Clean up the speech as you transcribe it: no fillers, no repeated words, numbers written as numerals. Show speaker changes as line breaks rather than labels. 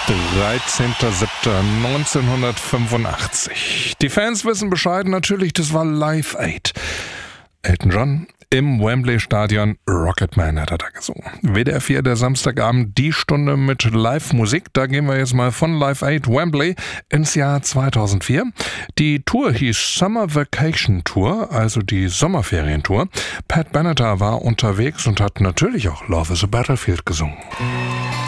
13.07.1985. Die Fans wissen Bescheid, natürlich, das war Live Aid. Elton John im Wembley-Stadion, Rocketman hat er da gesungen. WDR 4, der Samstagabend, die Stunde mit Live-Musik. Da gehen wir jetzt mal von Live Aid Wembley ins Jahr 2004. Die Tour hieß Summer Vacation Tour, also die Sommerferientour. Pat Benatar war unterwegs und hat natürlich auch Love is a Battlefield gesungen.